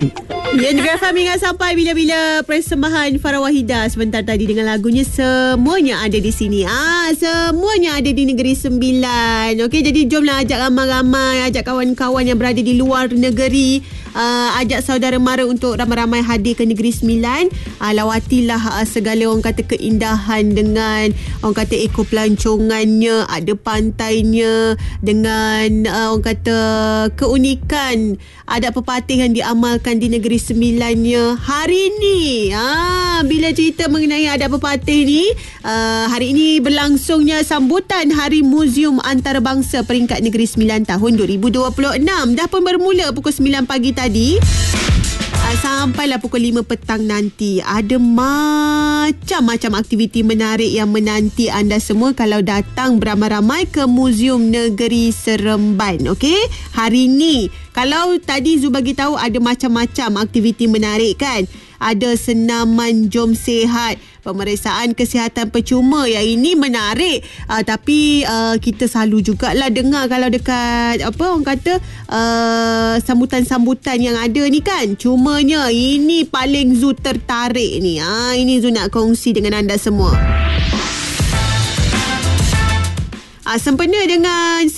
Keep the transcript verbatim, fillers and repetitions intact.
Ya, Negara Fahmi ingat sampai bila-bila persembahan Farah Wahidah sebentar tadi dengan lagunya Semuanya Ada di Sini. Ah, semuanya ada di Negeri Sembilan. Okey, jadi jomlah ajak ramai-ramai, ajak kawan-kawan yang berada di luar negeri, uh, ajak saudara mara untuk ramai-ramai hadir ke Negeri Sembilan. Uh, lawatilah uh, segala orang kata keindahan dengan orang kata eko pelancongannya, ada pantainya dengan uh, orang kata keunikan adat pepatih yang diamalkan di Negeri Sembilannya hari ni. Ah, bila cerita mengenai adat pepatih ni, uh, hari ini berlangsungnya sambutan Hari Muzium Antarabangsa peringkat Negeri Sembilan tahun dua ribu dua puluh enam. Dah pun bermula pukul sembilan pagi tadi. Uh, sampailah pukul lima petang nanti. Ada macam-macam aktiviti menarik yang menanti anda semua kalau datang beramai-ramai ke Muzium Negeri Seremban. Okey, hari ni kalau tadi Zu bagi tahu ada macam-macam aktiviti menarik kan. Ada senaman jom sihat, pemeriksaan kesihatan percuma. Yang ini menarik. Uh, tapi uh, kita selalu jugalah dengar kalau dekat apa orang kata uh, sambutan-sambutan yang ada ni kan. Cumanya ini paling Zu tertarik ni. Ah, ini Zu nak kongsi dengan anda semua. Ah, sempena dengan